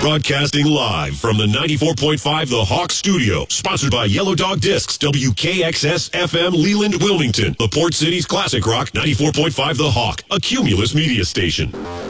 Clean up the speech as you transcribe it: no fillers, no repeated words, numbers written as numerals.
Broadcasting live from the 94.5 The Hawk Studio. Sponsored by Yellow Dog Discs, WKXS FM Leland, Wilmington. The Port City's classic rock, 94.5 The Hawk, a Cumulus media station.